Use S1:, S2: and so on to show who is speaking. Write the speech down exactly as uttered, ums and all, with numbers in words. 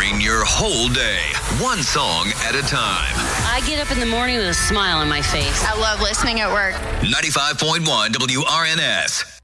S1: powering your whole day, one song at a time.
S2: I get up in the morning with a smile on my face.
S3: I love listening at work.
S1: ninety-five point one W R N S.